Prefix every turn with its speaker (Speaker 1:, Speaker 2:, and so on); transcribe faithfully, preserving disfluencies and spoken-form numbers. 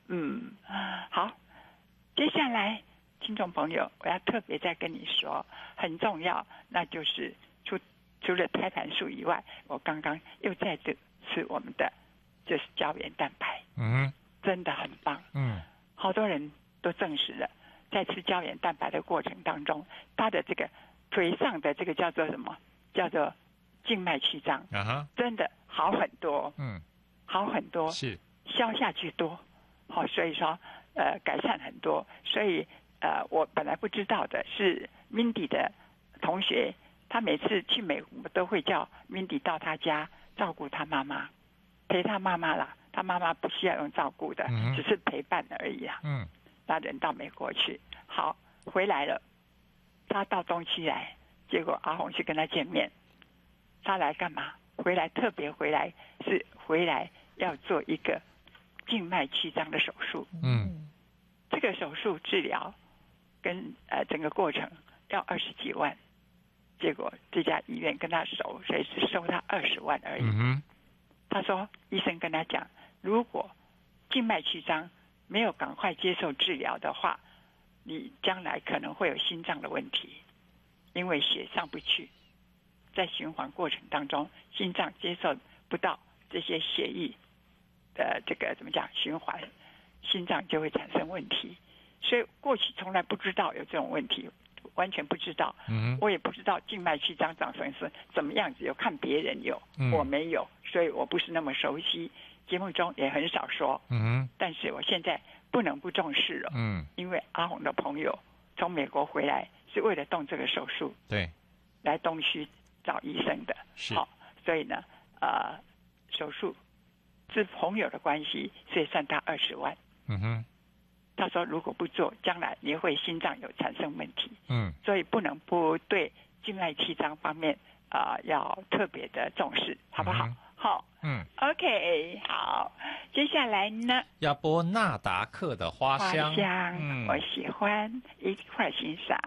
Speaker 1: 嗯，好，接下来听众朋友，我要特别再跟你说，很重要，那就是除除了胎盘素以外，我刚刚又在这吃我们的就是胶原蛋白，
Speaker 2: 嗯，
Speaker 1: 真的很棒，
Speaker 2: 嗯，
Speaker 1: 好多人都证实了，在吃胶原蛋白的过程当中，他的这个腿上的这个叫做什么？叫做静脉曲张，
Speaker 2: 啊哈，
Speaker 1: 真的好很多，
Speaker 2: 嗯，
Speaker 1: 好很多，
Speaker 2: 是
Speaker 1: 消下去多，好、所以说呃改善很多，所以呃我本来不知道的是 Mindy 的同学，他每次去美国都会叫 Mindy 到他家照顾他妈妈，陪他妈妈啦，他妈妈不需要用照顾的，
Speaker 2: 嗯、
Speaker 1: 只是陪伴而已啊。
Speaker 2: 嗯，
Speaker 1: 他人到美国去，好回来了，他到东区来，结果阿红去跟他见面，他来干嘛？回来特别回来是回来要做一个静脉曲张的手术。
Speaker 2: 嗯，
Speaker 1: 这个手术治疗跟呃整个过程要二十几万，结果这家医院跟他收，所以是收他二十万而已。
Speaker 2: 嗯，
Speaker 1: 他说医生跟他讲，如果静脉曲张没有赶快接受治疗的话，你将来可能会有心脏的问题，因为血上不去，在循环过程当中，心脏接受不到这些血液的这个怎么讲循环，心脏就会产生问题。所以过去从来不知道有这种问题，完全不知道。
Speaker 2: 嗯，
Speaker 1: 我也不知道静脉曲张长成是怎么样子，有看别人有，
Speaker 2: 嗯、
Speaker 1: 我没有，所以我不是那么熟悉，节目中也很少说。
Speaker 2: 嗯，
Speaker 1: 但是我现在不能不重视了。
Speaker 2: 嗯，
Speaker 1: 因为阿红的朋友从美国回来是为了动这个手术，
Speaker 2: 对，
Speaker 1: 来东区找医生的。
Speaker 2: 是，
Speaker 1: 好，所以呢，呃，手术是朋友的关系，所以算他二十万。
Speaker 2: 嗯哼，
Speaker 1: 他说如果不做，将来你会心脏有产生问题。
Speaker 2: 嗯，
Speaker 1: 所以不能不对静脉曲张方面啊、呃、要特别的重视，好不好？
Speaker 2: 嗯、
Speaker 1: 好，
Speaker 2: 嗯
Speaker 1: ，OK， 好，接下来呢？
Speaker 2: 要播纳达克的花香，
Speaker 1: 花香，
Speaker 2: 嗯，
Speaker 1: 我喜欢，一块欣赏。